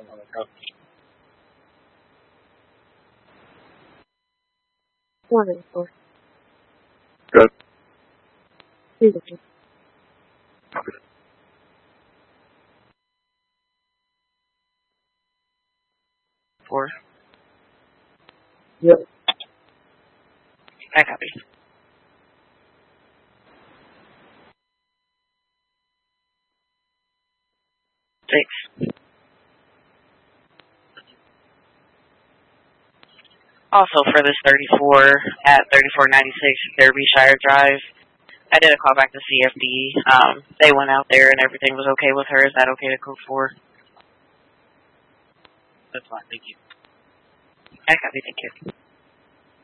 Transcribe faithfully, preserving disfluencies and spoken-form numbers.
One four. Good. Beautiful. Four. Yep. I copy. Six. Also, for this thirty-four at thirty-four ninety-six Derbyshire Drive, I did a call back to C F D. Um, they went out there and everything was okay with her. Is that okay to code four? That's fine, thank you. I copy, thank you.